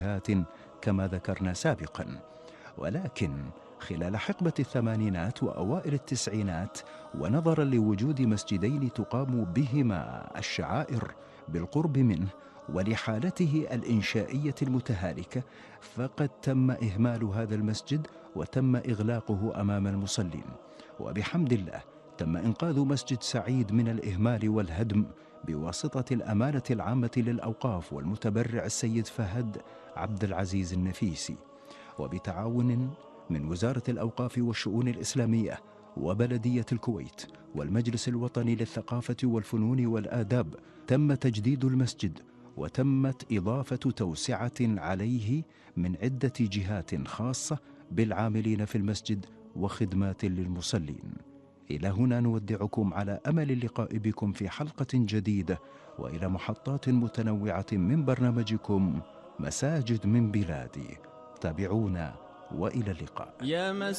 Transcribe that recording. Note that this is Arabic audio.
كما ذكرنا سابقا. ولكن خلال حقبة الثمانينات وأوائل التسعينات، ونظرا لوجود مسجدين تقام بهما الشعائر بالقرب منه ولحالته الإنشائية المتهالكة، فقد تم إهمال هذا المسجد وتم إغلاقه أمام المصلين. وبحمد الله تم إنقاذ مسجد سعيد من الإهمال والهدم بواسطة الأمانة العامة للأوقاف والمتبرع السيد فهد عبد العزيز النفيسي، وبتعاون من وزارة الأوقاف والشؤون الإسلامية وبلدية الكويت والمجلس الوطني للثقافة والفنون والآداب. تم تجديد المسجد وتمت إضافة توسعة عليه من عدة جهات خاصة بالعاملين في المسجد وخدمات للمصلين. إلى هنا نودعكم على أمل اللقاء بكم في حلقة جديدة وإلى محطات متنوعة من برنامجكم مساجد من بلادي. تابعونا وإلى اللقاء.